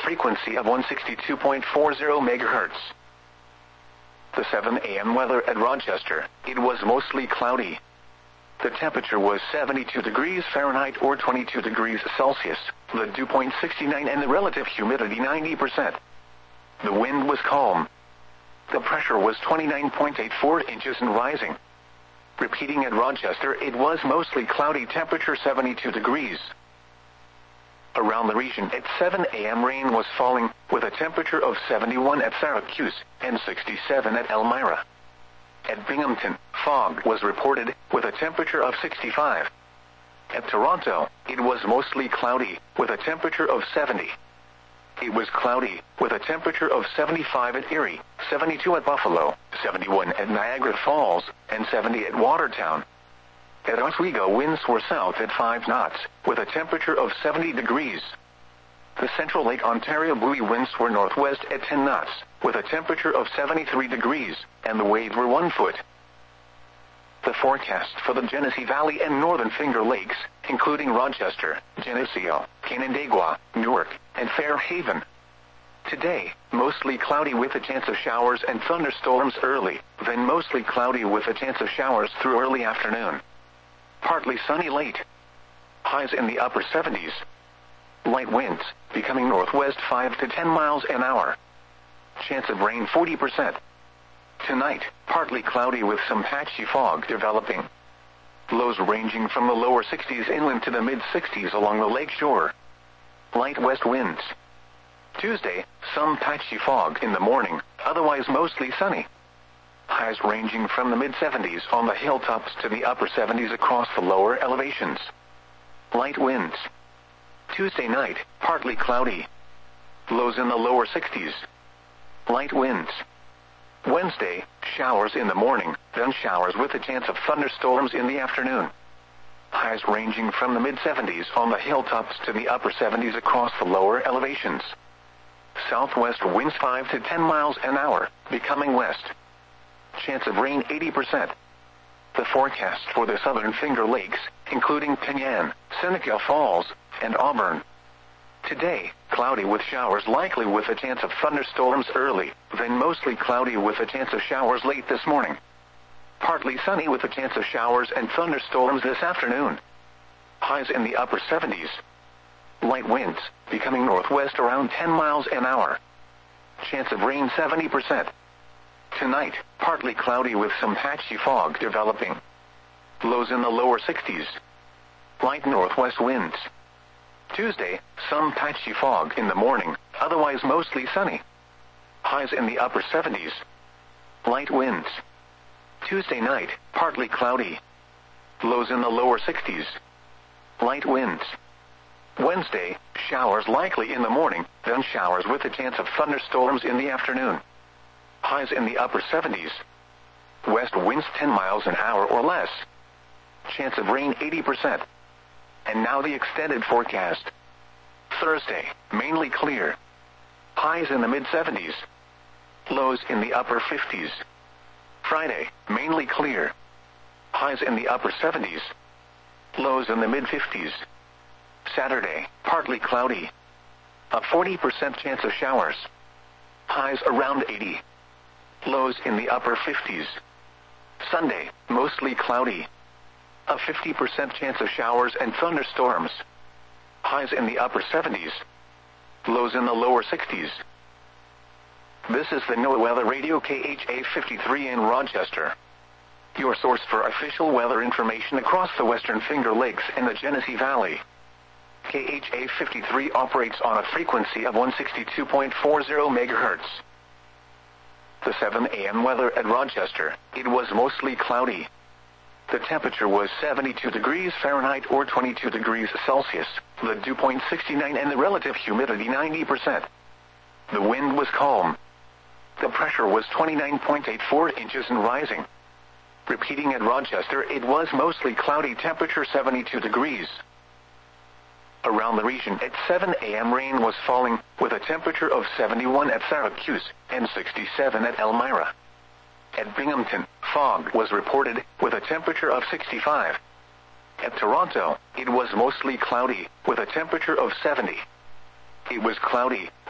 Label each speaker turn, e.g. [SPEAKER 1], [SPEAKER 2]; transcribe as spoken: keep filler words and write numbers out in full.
[SPEAKER 1] frequency of one sixty-two point four zero megahertz. The seven a m weather at Rochester. It was mostly cloudy. The temperature was seventy-two degrees Fahrenheit or twenty-two degrees Celsius, the dew point sixty-nine and the relative humidity ninety percent. The wind was calm. The pressure was twenty-nine point eight four inches and rising. Repeating at Rochester, it was mostly cloudy, temperature seventy-two degrees. Around the region at seven a m rain was falling, with a temperature of seventy-one at Syracuse and sixty-seven at Elmira. At Binghamton, fog was reported, with a temperature of sixty-five. At Toronto, it was mostly cloudy, with a temperature of seventy. It was cloudy, with a temperature of seventy-five at Erie, seventy-two at Buffalo, seventy-one at Niagara Falls, and seventy at Watertown. At Oswego, winds were south at five knots, with a temperature of seventy degrees. The Central Lake Ontario buoy winds were northwest at ten knots, with a temperature of seventy-three degrees, and the waves were one foot. The forecast for the Genesee Valley and Northern Finger Lakes, including Rochester, Geneseo, Canandaigua, Newark, and Fairhaven. Today, mostly cloudy with a chance of showers and thunderstorms early, then mostly cloudy with a chance of showers through early afternoon. Partly sunny late. Highs in the upper seventies. Light winds, becoming northwest five to ten miles an hour. Chance of rain forty percent. Tonight, partly cloudy with some patchy fog developing. Lows ranging from the lower sixties inland to the mid-sixties along the lake shore. Light west winds. Tuesday, some patchy fog in the morning, otherwise mostly sunny. Highs ranging from the mid-seventies on the hilltops to the upper seventies across the lower elevations. Light winds. Tuesday night, partly cloudy. Lows in the lower sixties. Light winds. Wednesday, showers in the morning, then showers with a chance of thunderstorms in the afternoon. Highs ranging from the mid-seventies on the hilltops to the upper seventies across the lower elevations. Southwest winds five to ten miles an hour, becoming west. Chance of rain eighty percent. The forecast for the Southern Finger Lakes, including Penyan, Seneca Falls, and Auburn. Today, cloudy with showers likely with a chance of thunderstorms early, then mostly cloudy with a chance of showers late this morning. Partly sunny with a chance of showers and thunderstorms this afternoon. Highs in the upper seventies. Light winds, becoming northwest around ten miles an hour. Chance of rain seventy percent. Tonight, partly cloudy with some patchy fog developing. Lows in the lower sixties. Light northwest winds. Tuesday, some patchy fog in the morning, otherwise mostly sunny. Highs in the upper seventies. Light winds. Tuesday night, partly cloudy. Lows in the lower sixties. Light winds. Wednesday, showers likely in the morning, then showers with a chance of thunderstorms in the afternoon. Highs in the upper seventies. West winds ten miles an hour or less. Chance of rain eighty percent. And now the extended forecast. Thursday, mainly clear. Highs in the mid-seventies. Lows in the upper fifties. Friday, mainly clear. Highs in the upper seventies. Lows in the mid-fifties. Saturday, partly cloudy. A forty percent chance of showers. Highs around eighty. Lows in the upper fifties. Sunday, mostly cloudy. A fifty percent chance of showers and thunderstorms. Highs in the upper seventies. Lows in the lower sixties. This is the NOAA Weather Radio K H A fifty-three in Rochester. Your source for official weather information across the Western Finger Lakes and the Genesee Valley. K H A fifty-three operates on a frequency of one sixty-two point four zero megahertz. The seven a m weather at Rochester. It was mostly cloudy. The temperature was seventy-two degrees Fahrenheit or twenty-two degrees Celsius, the dew point sixty-nine and the relative humidity ninety percent. The wind was calm. The pressure was twenty-nine point eight four inches and rising. Repeating at Rochester, it was mostly cloudy, temperature seventy-two degrees. Around the region at seven a m rain was falling, with a temperature of seventy-one at Syracuse and sixty-seven at Elmira. At Binghamton, fog was reported, with a temperature of sixty-five. At Toronto, it was mostly cloudy, with a temperature of seventy. It was cloudy,